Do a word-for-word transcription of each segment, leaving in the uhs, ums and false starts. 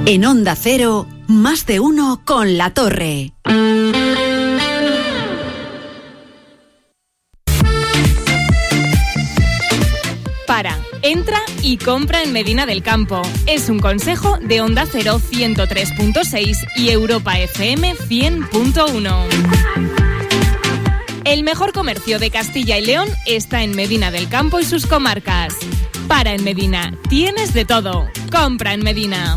En Onda Cero, más de uno con La Torre. Para, entra y compra en Medina del Campo. Es un consejo de Onda Cero ciento tres punto seis y Europa F M cien punto uno. El mejor comercio de Castilla y León está en Medina del Campo y sus comarcas. Para en Medina, tienes de todo. Compra en Medina.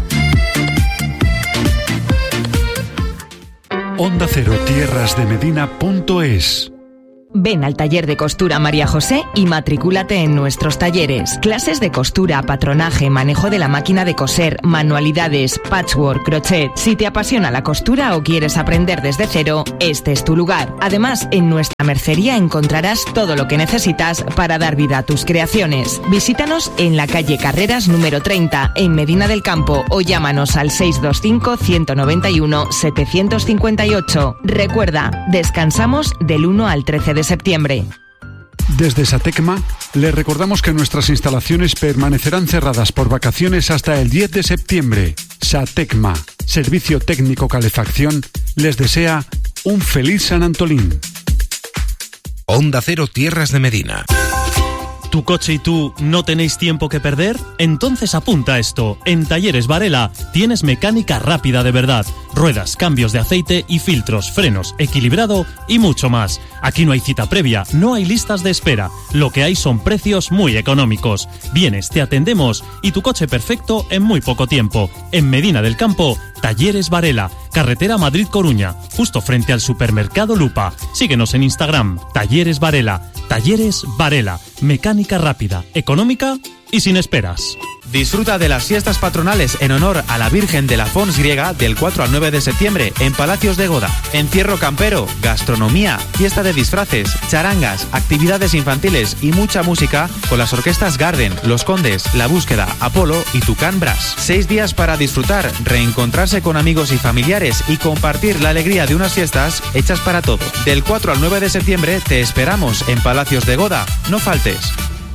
Onda Cero Tierras de Medina punto es. Ven al taller de costura María José y matricúlate en nuestros talleres. Clases de costura, patronaje, manejo de la máquina de coser, manualidades, patchwork, crochet. Si te apasiona la costura o quieres aprender desde cero, este es tu lugar. Además, en nuestra mercería encontrarás todo lo que necesitas para dar vida a tus creaciones. Visítanos en la calle Carreras número treinta, en Medina del Campo, o llámanos al seis dos cinco, uno nueve uno, siete cinco ocho. Recuerda, descansamos del uno al trece de septiembre. Desde Satecma, les recordamos que nuestras instalaciones permanecerán cerradas por vacaciones hasta el diez de septiembre. Satecma, Servicio Técnico Calefacción, les desea un feliz San Antolín. Onda Cero Tierras de Medina. ¿Tu coche y tú no tenéis tiempo que perder? Entonces apunta esto. En Talleres Varela tienes mecánica rápida de verdad. Ruedas, cambios de aceite y filtros, frenos, equilibrado y mucho más. Aquí no hay cita previa, no hay listas de espera. Lo que hay son precios muy económicos. Vienes, te atendemos y tu coche perfecto en muy poco tiempo. En Medina del Campo, Talleres Varela, carretera Madrid-Coruña, justo frente al supermercado Lupa. Síguenos en Instagram, Talleres Varela. Talleres Varela, mecánica rápida, económica y sin esperas. Disfruta de las fiestas patronales en honor a la Virgen de la Fons Griega del cuatro al nueve de septiembre en Palacios de Goda. Encierro campero, gastronomía, fiesta de disfraces, charangas, actividades infantiles y mucha música con las orquestas Garden, Los Condes, La Búsqueda, Apolo y Tucán Brass. Seis días para disfrutar, reencontrarse con amigos y familiares y compartir la alegría de unas fiestas hechas para todos. Del cuatro al nueve de septiembre te esperamos en Palacios de Goda. No faltes.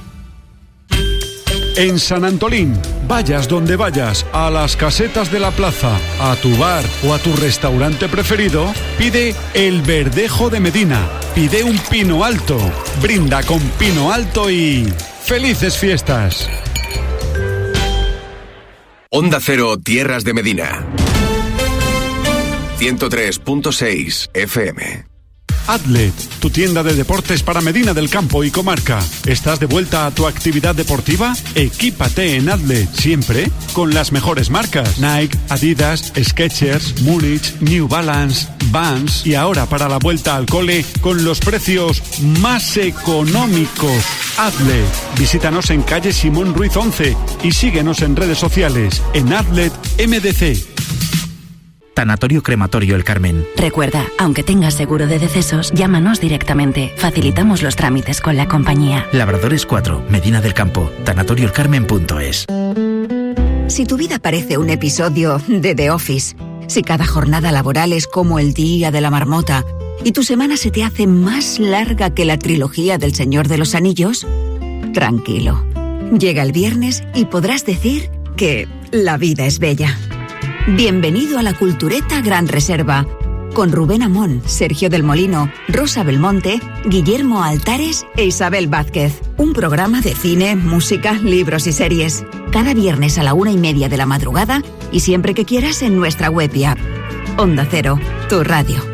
En San Antolín, vayas donde vayas, a las casetas de la plaza, a tu bar o a tu restaurante preferido, pide el Verdejo de Medina, pide un pino alto, brinda con pino alto y ¡felices fiestas! Onda Cero Tierras de Medina ciento tres punto seis F M. Adlet, tu tienda de deportes para Medina del Campo y comarca. ¿Estás de vuelta a tu actividad deportiva? Equípate en Adlet, siempre con las mejores marcas. Nike, Adidas, Skechers, Múnich, New Balance, Vans y ahora para la vuelta al cole con los precios más económicos. Adlet, visítanos en calle Simón Ruiz once y síguenos en redes sociales en Adlet M D C. Tanatorio Crematorio El Carmen. Recuerda, aunque tengas seguro de decesos, llámanos directamente. Facilitamos los trámites con la compañía. Labradores cuatro, Medina del Campo, tanatorio el carmen punto es. Si tu vida parece un episodio de The Office, si cada jornada laboral es como el día de la marmota y tu semana se te hace más larga que la trilogía del Señor de los Anillos, tranquilo. Llega el viernes y podrás decir que la vida es bella. Bienvenido a la Cultureta Gran Reserva, con Rubén Amón, Sergio del Molino, Rosa Belmonte, Guillermo Altares e Isabel Vázquez. Un programa de cine, música, libros y series. Cada viernes a la una y media de la madrugada y siempre que quieras en nuestra web y app. Onda Cero, tu radio.